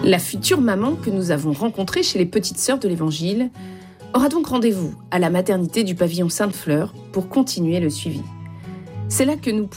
La future maman que nous avons rencontrée chez les Petites Sœurs de l'Évangile aura donc rendez-vous à la maternité du pavillon Sainte-Fleur pour continuer le suivi. C'est là que nous